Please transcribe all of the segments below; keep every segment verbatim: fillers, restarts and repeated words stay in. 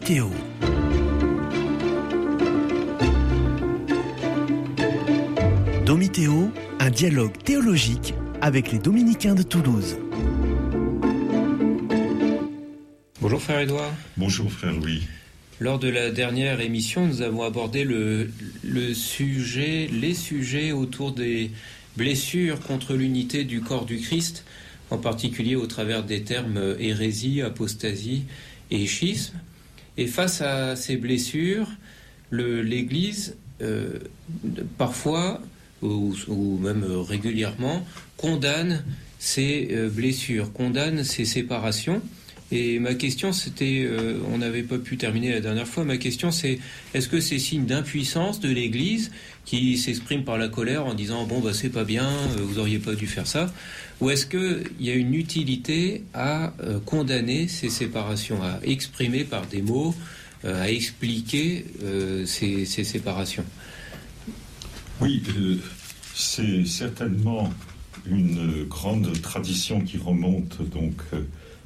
Domitéo. Domitéo, un dialogue théologique avec les dominicains de Toulouse. Bonjour frère Édouard. Bonjour frère Louis. Lors de la dernière émission, nous avons abordé le, le sujet, les sujets autour des blessures contre l'unité du corps du Christ, en particulier au travers des termes hérésie, apostasie et schisme. Et face à ces blessures, le, l'Église, euh, parfois, ou, ou même régulièrement, condamne ces euh, blessures, condamne ces séparations. Et ma question, c'était, euh, on n'avait pas pu terminer la dernière fois, ma question c'est, est-ce que c'est signe d'impuissance de l'Église qui s'exprime par la colère en disant, bon, bah c'est pas bien, euh, vous auriez pas dû faire ça, ou est-ce qu'il y a une utilité à euh, condamner ces séparations, à exprimer par des mots, euh, à expliquer euh, ces, ces séparations? Oui, euh, c'est certainement une grande tradition qui remonte donc euh,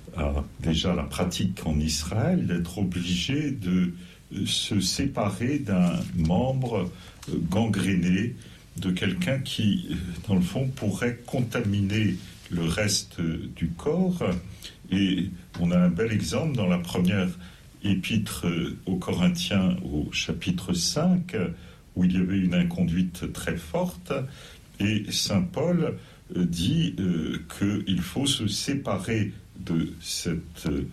à déjà la pratique en Israël, d'être obligé de se séparer d'un membre gangréné, de quelqu'un qui, dans le fond, pourrait contaminer le reste du corps. Et on a un bel exemple dans la première épître aux Corinthiens, au chapitre cinq, où il y avait une inconduite très forte, et saint Paul dit euh, qu'il faut se séparer de cet euh,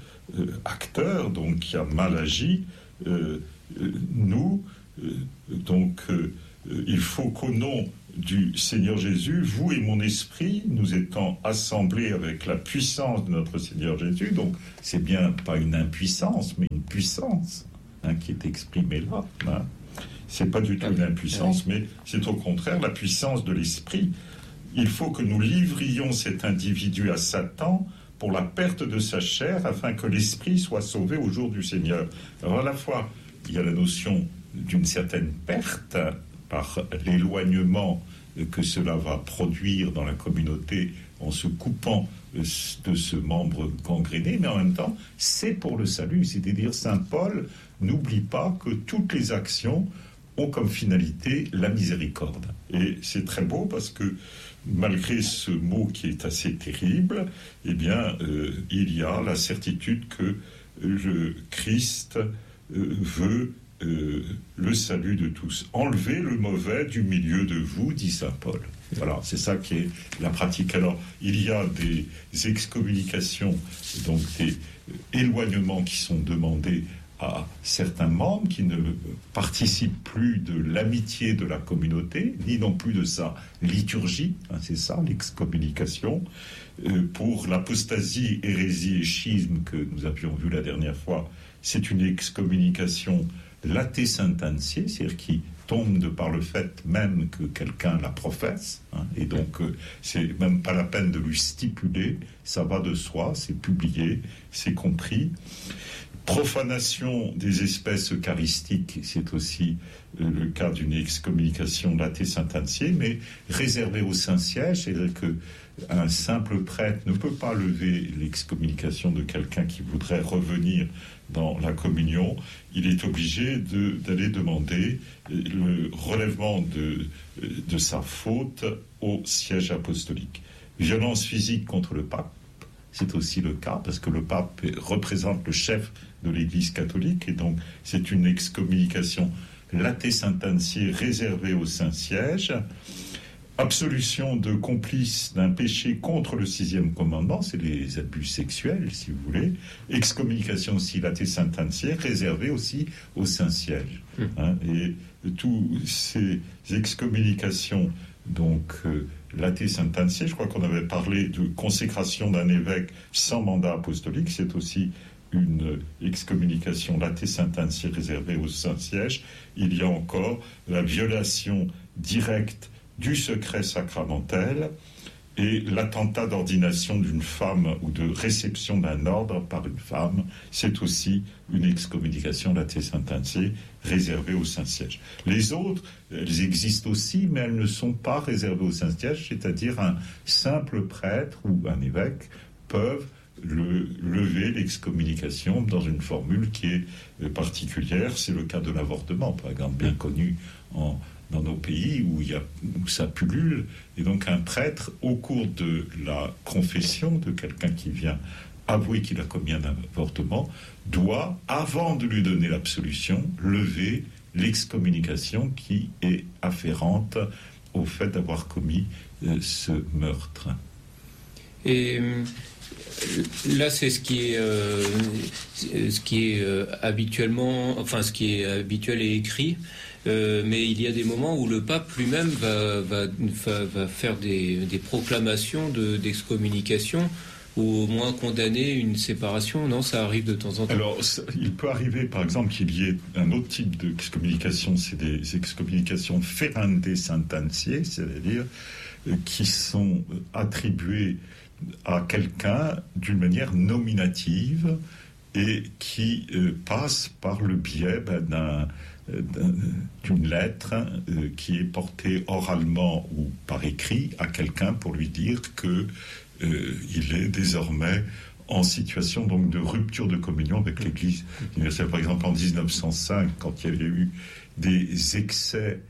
acteur donc qui a mal agi. euh, euh, nous euh, donc euh, il faut qu'au nom du Seigneur Jésus, vous et mon esprit, nous étant assemblés avec la puissance de notre Seigneur Jésus, donc c'est bien pas une impuissance mais une puissance hein, qui est exprimée là hein. C'est pas du tout une impuissance mais c'est au contraire la puissance de l'esprit. Il faut que nous livrions cet individu à Satan pour la perte de sa chair, afin que l'esprit soit sauvé au jour du Seigneur. Alors à la fois, il y a la notion d'une certaine perte par l'éloignement que cela va produire dans la communauté en se coupant de ce membre gangréné, mais en même temps, c'est pour le salut. C'est-à-dire, saint Paul n'oublie pas que toutes les actions ont comme finalité la miséricorde. Et c'est très beau parce que malgré ce mot qui est assez terrible, eh bien, euh, il y a la certitude que le Christ euh, veut euh, le salut de tous. Enlevez le mauvais du milieu de vous, dit saint Paul. Voilà, c'est ça qui est la pratique. Alors, il y a des excommunications, donc des éloignements qui sont demandés à certains membres qui ne participent plus de l'amitié de la communauté, ni non plus de sa liturgie, hein, c'est ça l'excommunication. Euh, pour l'apostasie, hérésie et schisme que nous avions vu la dernière fois, c'est une excommunication late sententie, c'est-à-dire qui tombe de par le fait même que quelqu'un la professe, hein, et donc euh, c'est même pas la peine de lui stipuler, ça va de soi, c'est publié, c'est compris. Profanation des espèces eucharistiques, c'est aussi euh, le cas d'une excommunication late sententie, mais réservée au Saint-Siège, c'est-à-dire qu'un simple prêtre ne peut pas lever l'excommunication de quelqu'un qui voudrait revenir dans la communion. Il est obligé de, d'aller demander le relèvement de, de sa faute au siège apostolique. Violence physique contre le pape, c'est aussi le cas, parce que le pape représente le chef de l'Église catholique, et donc c'est une excommunication late sententie réservée au Saint-Siège. Absolution de complice d'un péché contre le sixième commandement, c'est les abus sexuels, si vous voulez. Excommunication aussi late sententie réservée aussi au Saint-Siège. Mmh. Hein, et tous ces excommunications, donc euh, late sententie, je crois qu'on avait parlé de consécration d'un évêque sans mandat apostolique, c'est aussi une excommunication late sententie réservée au Saint-Siège. Il y a encore la violation directe du secret sacramentel et l'attentat d'ordination d'une femme ou de réception d'un ordre par une femme, c'est aussi une excommunication late sententie réservée au Saint-Siège. Les autres, elles existent aussi, mais elles ne sont pas réservées au Saint-Siège, c'est-à-dire un simple prêtre ou un évêque peuvent le lever l'excommunication dans une formule qui est particulière. C'est le cas de l'avortement, par exemple, bien connu en, dans nos pays où, il y a, où ça pullule. Et donc un prêtre, au cours de la confession de quelqu'un qui vient avouer qu'il a commis un avortement, doit, avant de lui donner l'absolution, lever l'excommunication qui est afférente au fait d'avoir commis euh, ce meurtre. Et euh, là, c'est ce qui est, euh, ce qui est euh, habituellement, enfin, ce qui est habituel et écrit. Euh, mais il y a des moments où le pape lui-même va, va, va, va faire des, des proclamations de, d'excommunication, ou au moins condamner une séparation. Non, ça arrive de temps en temps. Alors, il peut arriver, par exemple, qu'il y ait un autre type d'excommunication, c'est des excommunications ferende sententiae, c'est-à-dire euh, qui sont attribuées à quelqu'un d'une manière nominative et qui euh, passent par le biais ben, d'un d'une lettre euh, qui est portée oralement ou par écrit à quelqu'un pour lui dire que euh, il est désormais en situation donc de rupture de communion avec l'Église universelle. Par exemple, en dix-neuf cent cinq, quand il y avait eu des excès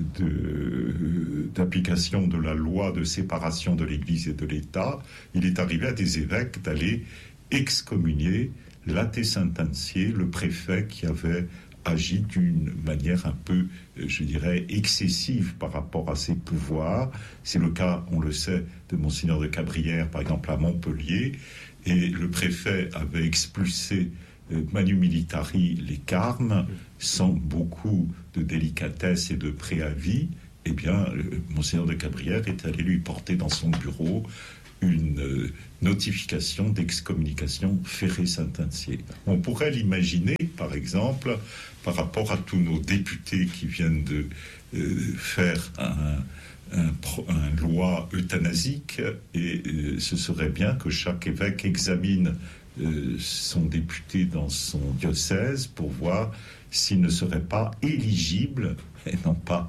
de, d'application de la loi de séparation de l'Église et de l'État, il est arrivé à des évêques d'aller excommunier late sententiae, le préfet qui avait agit d'une manière un peu, je dirais, excessive par rapport à ses pouvoirs. C'est le cas, on le sait, de Monseigneur de Cabrières, par exemple, à Montpellier. Et le préfet avait expulsé euh, manu militari les carmes, sans beaucoup de délicatesse et de préavis. Eh bien, euh, Monseigneur de Cabrières est allé lui porter dans son bureau une euh, notification d'excommunication ferre sententiae. On pourrait l'imaginer, par exemple, par rapport à tous nos députés qui viennent de euh, faire un, un, un loi euthanasique, et euh, ce serait bien que chaque évêque examine euh, son député dans son diocèse pour voir s'il ne serait pas éligible, et non pas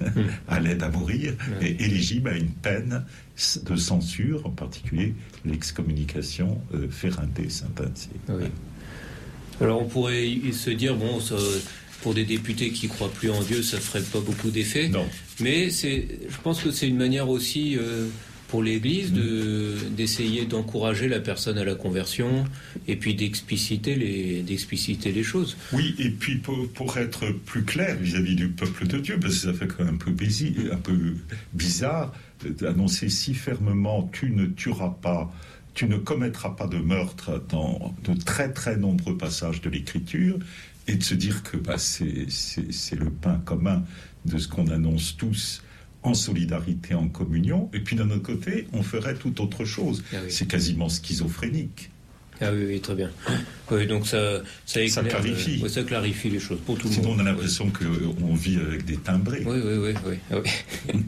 à l'aide à mourir, mais éligible à une peine de censure, en particulier l'excommunication euh, ferende sententiae. Oui. Alors on pourrait se dire, bon, ça, pour des députés qui ne croient plus en Dieu, ça ne ferait pas beaucoup d'effet. Non. Mais c'est, je pense que c'est une manière aussi euh, pour l'Église de, d'essayer d'encourager la personne à la conversion et puis d'expliciter les, d'expliciter les choses. Oui, et puis pour, pour être plus clair vis-à-vis du peuple de Dieu, parce que ça fait quand même un peu, baisi, un peu bizarre d'annoncer si fermement « tu ne tueras pas », tu ne commettras pas de meurtre dans de très très nombreux passages de l'Écriture, et de se dire que bah, c'est, c'est, c'est le pain commun de ce qu'on annonce tous en solidarité, en communion, et puis d'un autre côté, on ferait tout autre chose. Ah oui. C'est quasiment schizophrénique. Ah oui, oui, très bien. Oui, donc ça, ça, éclaire, ça clarifie. Euh, ça clarifie les choses pour tout le Sinon, monde. Sinon, on a l'impression oui. qu'on vit avec des timbrés. Oui, oui, oui. oui, oui.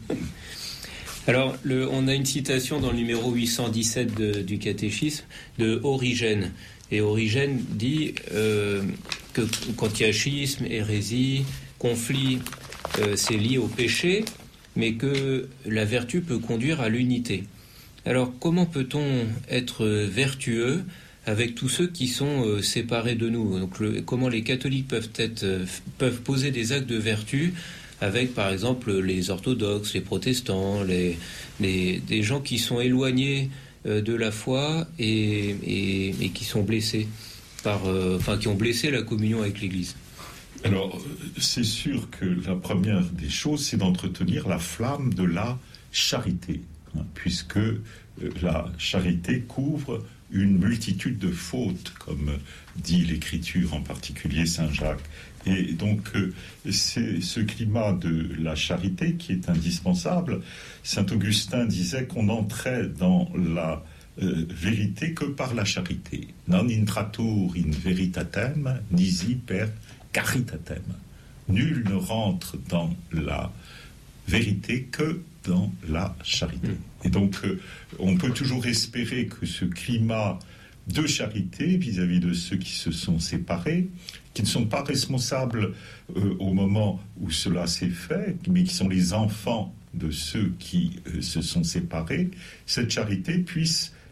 Alors, le, on a une citation dans le numéro huit cent dix-sept de, du catéchisme de Origène. Et Origène dit euh, que quand il y a schisme, hérésie, conflit, euh, c'est lié au péché, mais que la vertu peut conduire à l'unité. Alors, comment peut-on être vertueux avec tous ceux qui sont euh, séparés de nous ? Donc, le, comment les catholiques peuvent, être, euh, peuvent poser des actes de vertu avec, par exemple, les orthodoxes, les protestants, les, les, des gens qui sont éloignés euh, de la foi et, et, et qui sont blessés, par, euh, enfin, qui ont blessé la communion avec l'Église. Alors, c'est sûr que la première des choses, c'est d'entretenir la flamme de la charité, hein, puisque euh, la charité couvre une multitude de fautes, comme dit l'Écriture, en particulier Saint Jacques. Et donc, euh, c'est ce climat de la charité qui est indispensable. Saint Augustin disait qu'on entrait dans la euh, vérité que par la charité. Non intratur in veritatem, nisi per caritatem. Nul ne rentre dans la vérité que dans la charité. Et donc, euh, on peut toujours espérer que ce climat de charité vis-à-vis de ceux qui se sont séparés, qui ne sont pas responsables euh, au moment où cela s'est fait, mais qui sont les enfants de ceux qui euh, se sont séparés, cette charité puisse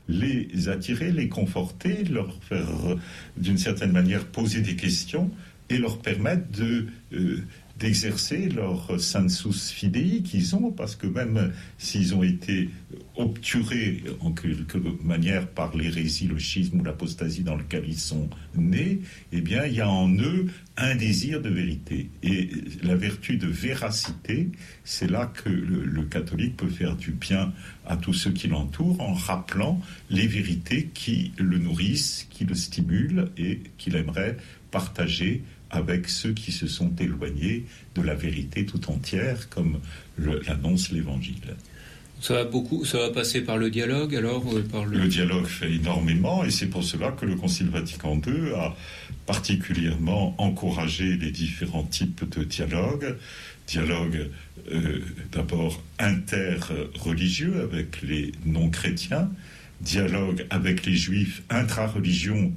les attirer, les conforter, leur faire, d'une certaine manière, poser des questions et leur permettre de... Euh, d'exercer leur sensus fidei qu'ils ont, parce que même s'ils ont été obturés en quelque manière par l'hérésie, le schisme ou l'apostasie dans lequel ils sont nés, eh bien, il y a en eux un désir de vérité. Et la vertu de véracité, c'est là que le, le catholique peut faire du bien à tous ceux qui l'entourent en rappelant les vérités qui le nourrissent, qui le stimulent et qu'il aimerait partager avec ceux qui se sont éloignés de la vérité tout entière, comme le, l'annonce l'Évangile. Ça va beaucoup, ça va passer par le dialogue, alors par le... le dialogue fait énormément, et c'est pour cela que le Concile Vatican deux a particulièrement encouragé les différents types de dialogue. Dialogue euh, d'abord interreligieux avec les non-chrétiens, dialogue avec les juifs intra-religion,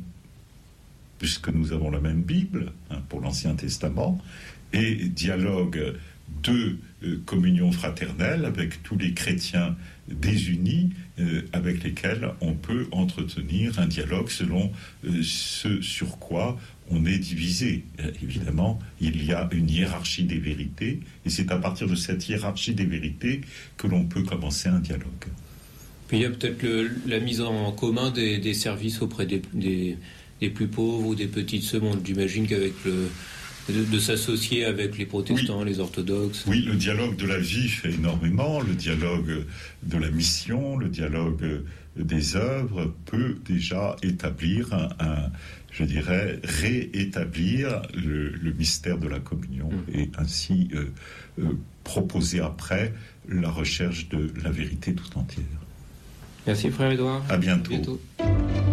puisque nous avons la même Bible, hein, pour l'Ancien Testament, et dialogue de euh, communion fraternelle avec tous les chrétiens désunis, euh, avec lesquels on peut entretenir un dialogue selon euh, ce sur quoi on est divisé. Euh, évidemment, il y a une hiérarchie des vérités, et c'est à partir de cette hiérarchie des vérités que l'on peut commencer un dialogue. Puis il y a peut-être le, la mise en commun des, des services auprès des... des... des plus pauvres ou des petites secondes. J'imagine qu'avec le... De, de s'associer avec les protestants, oui. Les orthodoxes. Oui, le dialogue de la vie fait énormément, le dialogue de la mission, le dialogue des œuvres peut déjà établir un, un je dirais, réétablir le, le mystère de la communion mmh. et ainsi euh, euh, proposer après la recherche de la vérité tout entière. Merci frère Édouard. À bientôt. À bientôt.